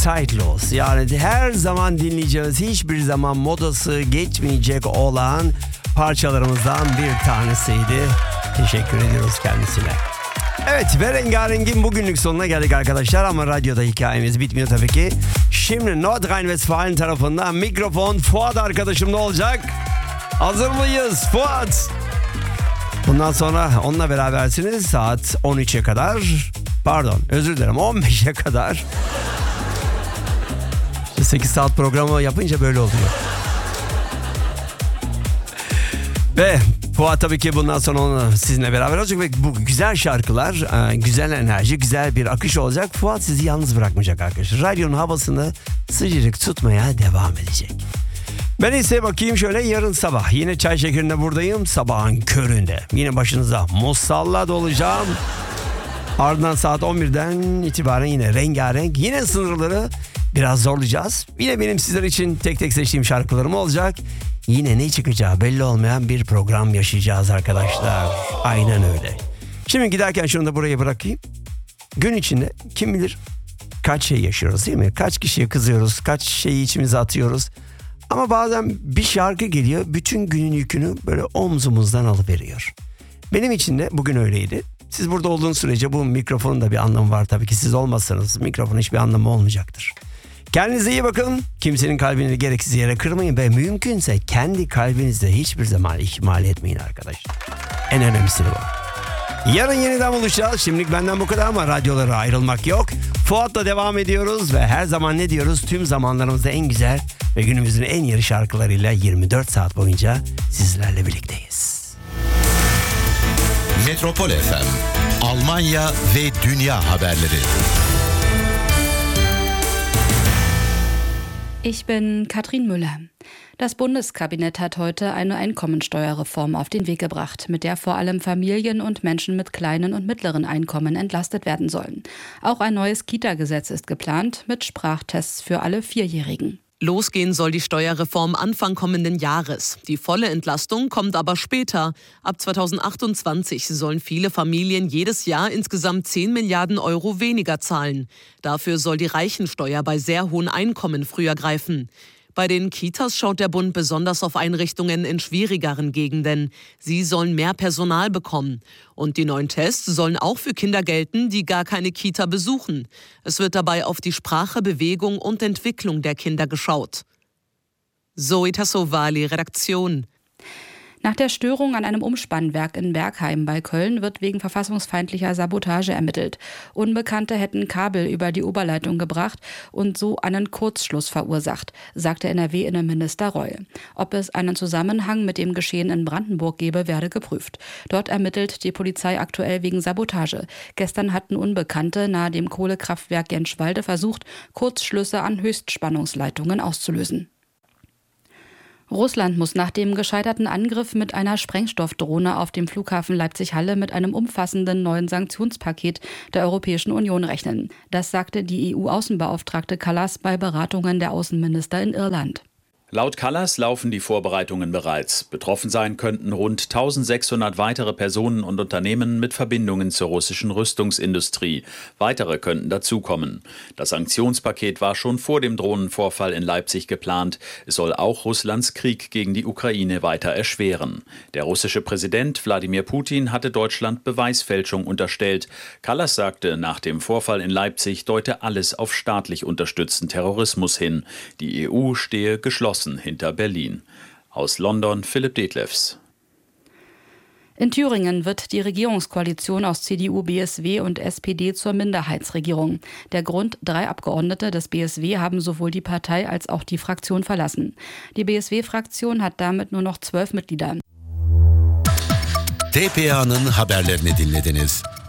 zeitlos. Yani her zaman dinleyeceğiz, hiçbir zaman modası geçmeyecek olan parçalarımızdan bir tanesiydi. Teşekkür ediyoruz kendisine. Evet, ve Rengarenk'in bugünlük sonuna geldik arkadaşlar, ama radyoda hikayemiz bitmiyor tabii ki. Şimdi Nordrhein-Westfalen tarafından mikrofon Fuat arkadaşımda olacak. Hazır mıyız Fuat? Bundan sonra onunla berabersiniz saat 13'e kadar. Pardon, özür dilerim, 15'e kadar. 8 saat programı yapınca böyle oluyor. Ve Fuat tabii ki bundan sonra onu sizinle beraber olacak ve bu güzel şarkılar, güzel enerji, güzel bir akış olacak. Fuat sizi yalnız bırakmayacak arkadaşlar. Radyonun havasını sıcacık tutmaya devam edecek. Ben ise bakayım şöyle, yarın sabah yine çay şekerinde buradayım, sabahın köründe. Yine başınıza musallat olacağım. Ardından saat 11'den itibaren yine rengarenk, yine sınırları biraz zorlayacağız. Yine benim sizler için tek tek seçtiğim şarkılarım olacak. Yine ne çıkacağı belli olmayan bir program yaşayacağız arkadaşlar. Aynen öyle. Şimdi giderken şunu da buraya bırakayım. Gün içinde kim bilir kaç şey yaşıyoruz, değil mi? Kaç kişiye kızıyoruz, kaç şeyi içimize atıyoruz. Ama bazen bir şarkı geliyor, bütün günün yükünü böyle omzumuzdan alıveriyor. Benim için de bugün öyleydi. Siz burada olduğunuz sürece bu mikrofonun da bir anlamı var tabii ki. Siz olmazsanız mikrofonun hiçbir anlamı olmayacaktır. Kendinize iyi bakın. Kimsenin kalbini gereksiz yere kırmayın ve mümkünse kendi kalbinizde hiçbir zaman ihmal etmeyin arkadaşlar. En önemlisi bu. Yarın yeniden buluşacağız. Şimdilik benden bu kadar, ama radyolara ayrılmak yok. Fuat'la devam ediyoruz ve her zaman ne diyoruz? Tüm zamanlarımızda en güzel ve günümüzün en yeni şarkılarıyla 24 saat boyunca sizlerle birlikteyiz. Metropol FM, Almanya ve dünya haberleri. Ich bin Katrin Müller. Das Bundeskabinett hat heute eine Einkommensteuerreform auf den Weg gebracht, mit der vor allem Familien und Menschen mit kleinen und mittleren Einkommen entlastet werden sollen. Auch ein neues Kita-Gesetz ist geplant, mit Sprachtests für alle Vierjährigen. Losgehen soll die Steuerreform Anfang kommenden Jahres. Die volle Entlastung kommt aber später. Ab 2028 sollen viele Familien jedes Jahr insgesamt 10 Milliarden Euro weniger zahlen. Dafür soll die Reichensteuer bei sehr hohen Einkommen früher greifen. Bei den Kitas schaut der Bund besonders auf Einrichtungen in schwierigeren Gegenden. Sie sollen mehr Personal bekommen. Und die neuen Tests sollen auch für Kinder gelten, die gar keine Kita besuchen. Es wird dabei auf die Sprache, Bewegung und Entwicklung der Kinder geschaut. Zoe Tassovali, Redaktion. Nach der Störung an einem Umspannwerk in Bergheim bei Köln wird wegen verfassungsfeindlicher Sabotage ermittelt. Unbekannte hätten Kabel über die Oberleitung gebracht und so einen Kurzschluss verursacht, sagte NRW-Innenminister Reul. Ob es einen Zusammenhang mit dem Geschehen in Brandenburg gebe, werde geprüft. Dort ermittelt die Polizei aktuell wegen Sabotage. Gestern hatten Unbekannte nahe dem Kohlekraftwerk Jenschwalde versucht, Kurzschlüsse an Höchstspannungsleitungen auszulösen. Russland muss nach dem gescheiterten Angriff mit einer Sprengstoffdrohne auf dem Flughafen Leipzig-Halle mit einem umfassenden neuen Sanktionspaket der Europäischen Union rechnen. Das sagte die EU-Außenbeauftragte Kallas bei Beratungen der Außenminister in Irland. Laut Kallas laufen die Vorbereitungen bereits. Betroffen sein könnten rund 1600 weitere Personen und Unternehmen mit Verbindungen zur russischen Rüstungsindustrie. Weitere könnten dazukommen. Das Sanktionspaket war schon vor dem Drohnenvorfall in Leipzig geplant. Es soll auch Russlands Krieg gegen die Ukraine weiter erschweren. Der russische Präsident Wladimir Putin hatte Deutschland Beweisfälschung unterstellt. Kallas sagte, nach dem Vorfall in Leipzig deute alles auf staatlich unterstützten Terrorismus hin. Die EU stehe geschlossen hinter Berlin. Aus London Philipp Detlefs. In Thüringen wird die Regierungskoalition aus CDU, BSW und SPD zur Minderheitsregierung. Der Grund: 3 Abgeordnete des BSW haben sowohl die Partei als auch die Fraktion verlassen. Die BSW-Fraktion hat damit nur noch 12 Mitglieder. TPA'nın haberlerini dinlediniz.